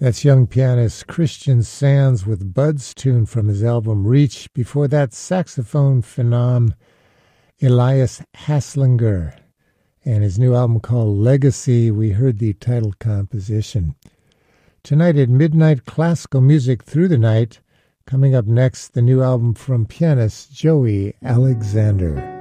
That's young pianist Christian Sands with Bud's tune from his album Reach. Before that, saxophone phenom Elias Haslinger and his new album called Legacy. We heard the title composition. Tonight at midnight, classical music through the night. Coming up next, the new album from pianist Joey Alexander.